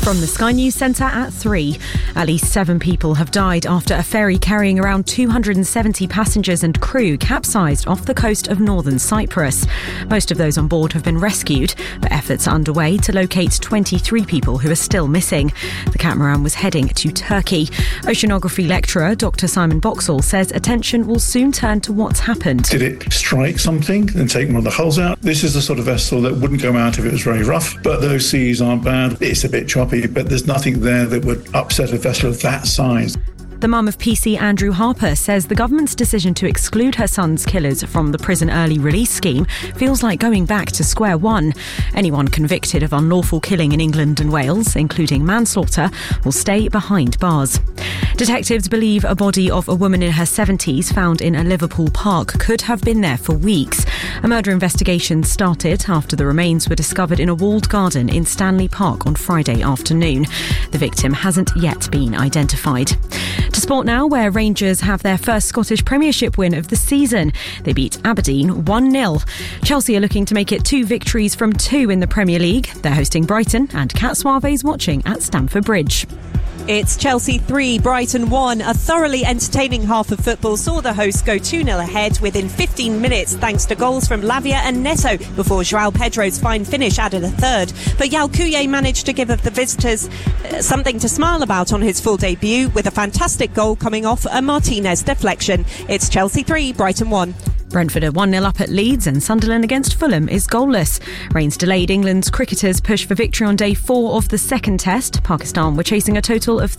From the Sky News Centre at 3. At least 7 people have died after a ferry carrying around 270 passengers and crew capsized off the coast of northern Cyprus. Most of those on board have been rescued, but efforts are underway to locate 23 people who are still missing. The catamaran was heading to Turkey. Oceanography lecturer Dr. Simon Boxall says attention will soon turn to what's happened. Did it strike something and take one of the hulls out? This is the sort of vessel that wouldn't go out if it was very rough, but those seas aren't bad. It's a bit choppy, but there's nothing there that would upset a vessel of that size. The mum of PC Andrew Harper says the government's decision to exclude her son's killers from the prison early release scheme feels like going back to square one. Anyone convicted of unlawful killing in England and Wales, including manslaughter, will stay behind bars. Detectives believe a body of a woman in her 70s found in a Liverpool park could have been there for weeks. A murder investigation started after the remains were discovered in a walled garden in Stanley Park on Friday afternoon. The victim hasn't yet been identified. To sport now, where Rangers have their first Scottish Premiership win of the season. They beat Aberdeen 1-0. Chelsea are looking to make it 2 victories from 2 in the Premier League. They're hosting Brighton, and Cat Suave's watching at Stamford Bridge. It's Chelsea 3, Brighton 1. A thoroughly entertaining half of football saw the hosts go 2-0 ahead within 15 minutes thanks to goals from Lavia and Neto before João Pedro's fine finish added a third. But Yao Kuye managed to give the visitors something to smile about on his full debut with a fantastic goal coming off a Martinez deflection. It's Chelsea 3, Brighton 1. Brentford are 1-0 up at Leeds, and Sunderland against Fulham is goalless. Rains delayed England's cricketers' push for victory on day 4 of the second test. Pakistan were chasing a total of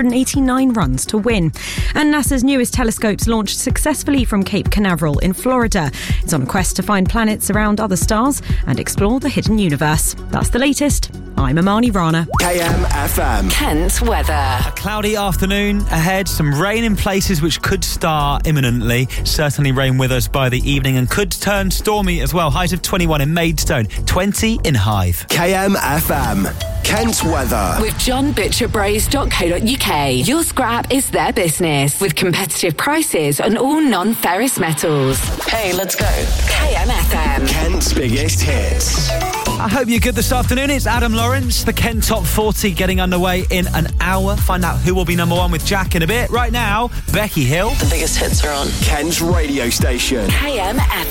389 runs to win. And NASA's newest telescopes launched successfully from Cape Canaveral in Florida. It's on a quest to find planets around other stars and explore the hidden universe. That's the latest. I'm Amani Rana. KMFM. Kent weather. A cloudy afternoon ahead, some rain in places which could start imminently. Certainly rain with us by the evening and could turn stormy as well. Highs of 21 in Maidstone, 20 in Hythe. KMFM. Kent weather. With johnbutcherbraze.co.uk. Your scrap is their business with competitive prices on all non-ferrous metals. Hey, let's go. KMFM. Kent's biggest hits. I hope you're good this afternoon. It's Adam Lawrence, the Kent Top 40 getting underway in an hour. Find out who will be number 1 with Jack in a bit. Right now, Becky Hill. The biggest hits are on Kent's radio station. KMFM.